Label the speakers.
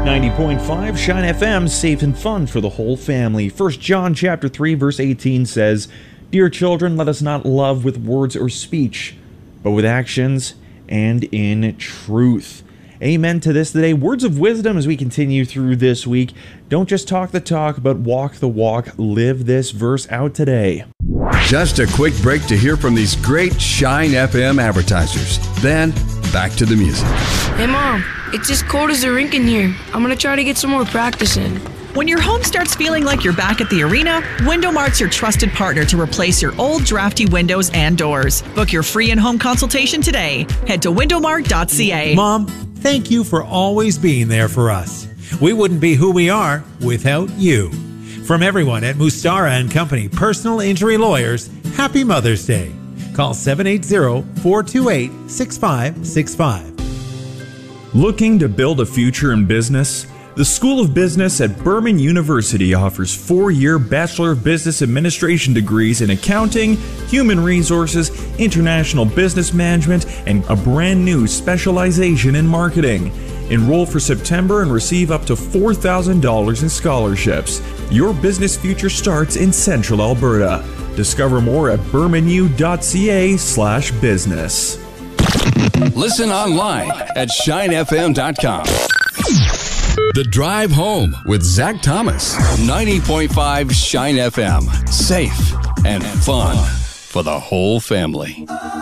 Speaker 1: 90.5 Shine FM, safe and fun for the whole family. 1 John chapter 3 verse 18 says, "Dear children, let us not love with words or speech, but with actions and in truth." Amen to this today. Words of wisdom as we continue through this week. Don't just talk the talk, but walk the walk. Live this verse out today.
Speaker 2: Just a quick break to hear from these great Shine FM advertisers. Then, back to the music.
Speaker 3: Hey Mom, it's as cold as a rink in here. I'm gonna try to get some more practice in.
Speaker 4: When your home starts feeling like you're back at the arena, Window Mart's your trusted partner to replace your old drafty windows and doors. Book your free in-home consultation today. Head to windowmart.ca.
Speaker 5: Mom, thank you for always being there for us. We wouldn't be who we are without you. From everyone at Mustara and Company Personal Injury Lawyers, Happy Mother's Day. Call 780-428-6565.
Speaker 1: Looking to build a future in business? The School of Business at Berman University offers 4-year Bachelor of Business Administration degrees in accounting, human resources, international business management, and a brand new specialization in marketing. Enroll for September and receive up to $4,000 in scholarships. Your business future starts in Central Alberta. Discover more at bermanu.ca/business.
Speaker 2: Listen online at shinefm.com. The Drive Home with Zach Thomas. 90.5 Shine FM. Safe and fun for the whole family.